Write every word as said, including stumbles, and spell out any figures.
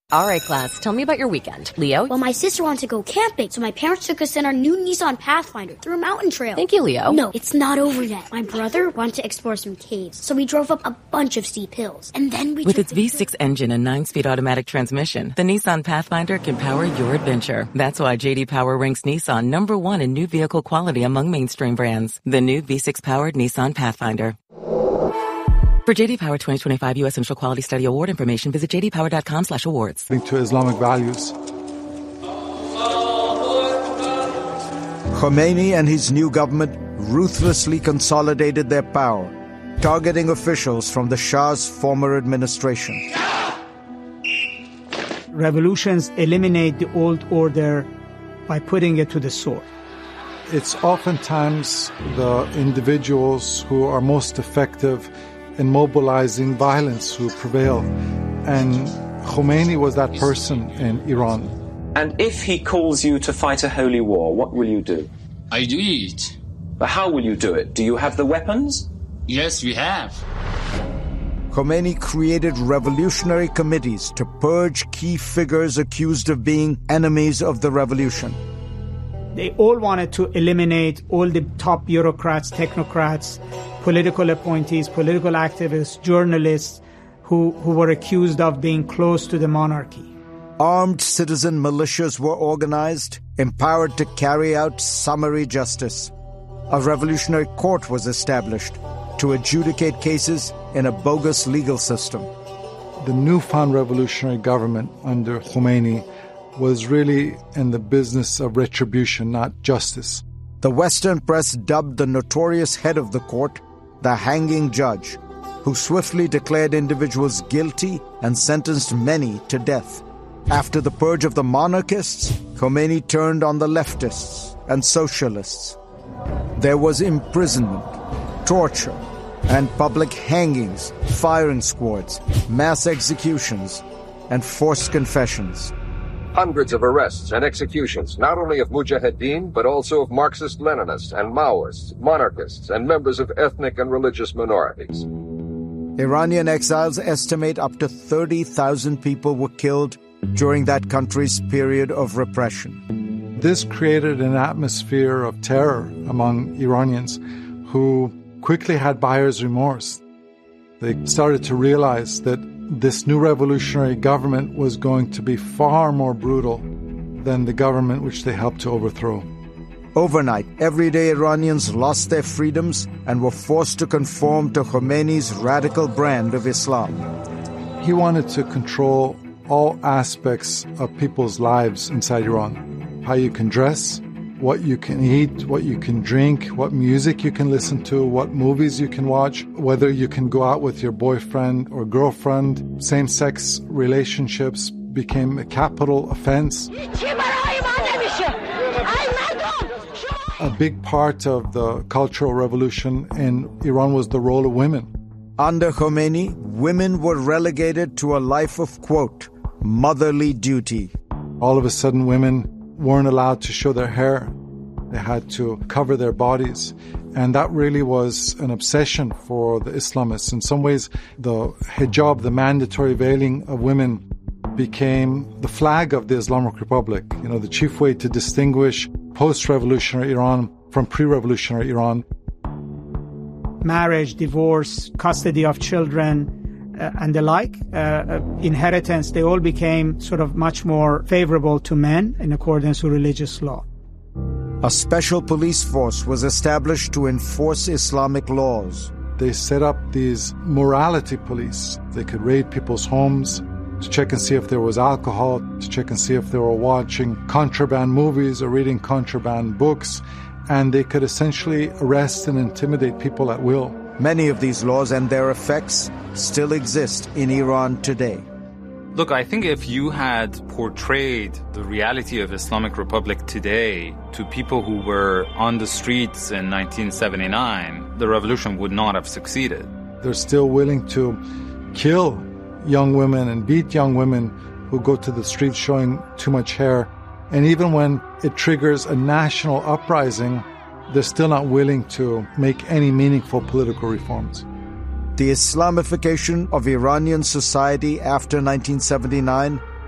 All right, class, tell me about your weekend. Leo? Well, my sister wanted to go camping, so my parents took us in our new Nissan Pathfinder through a mountain trail. Thank you, Leo. No, it's not over yet. My brother wanted to explore some caves, so we drove up a bunch of steep hills. And then we With its V six engine and nine-speed automatic transmission, the Nissan Pathfinder can power your adventure. That's why J D Power ranks Nissan number one in new vehicle quality among mainstream brands. The new V six-powered Nissan Pathfinder. For J D Power twenty twenty-five U S Central Quality Study Award information, visit j d power dot com slash awards. To Islamic values. Khomeini and his new government ruthlessly consolidated their power, targeting officials from the Shah's former administration. Revolutions eliminate the old order by putting it to the sword. It's oftentimes the individuals who are most effective in mobilizing violence who prevail. And Khomeini was that person in Iran. And if he calls you to fight a holy war, what will you do? I do it. But how will you do it? Do you have the weapons? Yes, we have. Khomeini created revolutionary committees to purge key figures accused of being enemies of the revolution. They all wanted to eliminate all the top bureaucrats, technocrats, political appointees, political activists, journalists who, who were accused of being close to the monarchy. Armed citizen militias were organized, empowered to carry out summary justice. A revolutionary court was established to adjudicate cases in a bogus legal system. The newfound revolutionary government under Khomeini was really in the business of retribution, not justice. The Western press dubbed the notorious head of the court the hanging judge, who swiftly declared individuals guilty and sentenced many to death. After the purge of the monarchists, Khomeini turned on the leftists and socialists. There was imprisonment, torture, and public hangings, firing squads, mass executions, and forced confessions. Hundreds of arrests and executions, not only of mujahideen, but also of Marxist-Leninists and Maoists, monarchists, and members of ethnic and religious minorities. Iranian exiles estimate up to thirty thousand people were killed during that country's period of repression. This created an atmosphere of terror among Iranians who quickly had buyer's remorse. They started to realize that this new revolutionary government was going to be far more brutal than the government which they helped to overthrow. Overnight, everyday Iranians lost their freedoms and were forced to conform to Khomeini's radical brand of Islam. He wanted to control all aspects of people's lives inside Iran. How you can dress, what you can eat, what you can drink, what music you can listen to, what movies you can watch, whether you can go out with your boyfriend or girlfriend. Same-sex relationships became a capital offense. A big part of the cultural revolution in Iran was the role of women. Under Khomeini, women were relegated to a life of, quote, motherly duty. All of a sudden, women weren't allowed to show their hair. They had to cover their bodies. And that really was an obsession for the Islamists. In some ways, the hijab, the mandatory veiling of women, became the flag of the Islamic Republic. You know, the chief way to distinguish post-revolutionary Iran from pre-revolutionary Iran. Marriage, divorce, custody of children, uh, and the like, uh, uh, inheritance, they all became sort of much more favorable to men in accordance with religious law. A special police force was established to enforce Islamic laws. They set up these morality police. They could raid people's homes to check and see if there was alcohol, to check and see if they were watching contraband movies or reading contraband books, and they could essentially arrest and intimidate people at will. Many of these laws and their effects still exist in Iran today. Look, I think if you had portrayed the reality of Islamic Republic today to people who were on the streets in nineteen seventy-nine, the revolution would not have succeeded. They're still willing to kill young women and beat young women who go to the streets showing too much hair. And even when it triggers a national uprising, they're still not willing to make any meaningful political reforms. The Islamification of Iranian society after nineteen seventy-nine